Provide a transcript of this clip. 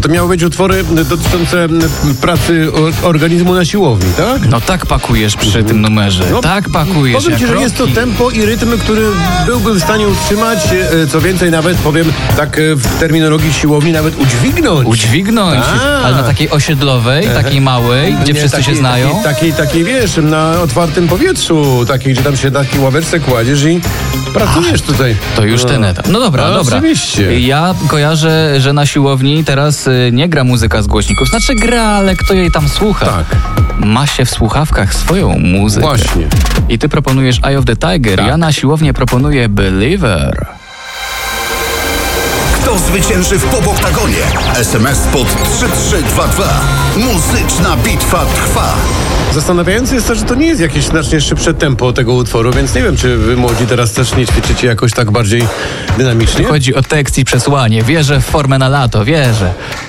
to miały być utwory dotyczące pracy organizmu na siłowni, tak? No tak pakujesz przy tym numerze. No, tak pakujesz. Powiem ci, że jest to tempo i rytm, który byłbym w stanie utrzymać, co więcej nawet powiem tak w terminologii siłowni, nawet udźwignąć. Udźwignąć, ale na takiej osiedlowej, takiej małej, gdzie wszyscy się znają. Takiej wiesz, na otwartym powietrzu, takiej, gdzie tam się taki ławeczce kładziesz i pracujesz tutaj. To już ten etap. No dobra, dobra. Oczywiście. Ja kojarzę, że na siłowni teraz nie gra muzyka z głośników. Znaczy gra, ale kto jej tam słucha? Tak. Ma się w słuchawkach swoją muzykę. Właśnie. I ty proponujesz Eye of the Tiger. Tak. Ja na siłownię proponuję Believer. Kto zwycięży w Popoktagonie? SMS pod 3322. Muzyczna bitwa trwa. Zastanawiające jest to, że to nie jest jakieś znacznie szybsze tempo tego utworu, więc nie wiem, czy wy młodzi teraz też nie ćwiczycie jakoś tak bardziej dynamicznie? Chodzi o tekst i przesłanie. Wierzę w formę na lato, wierzę.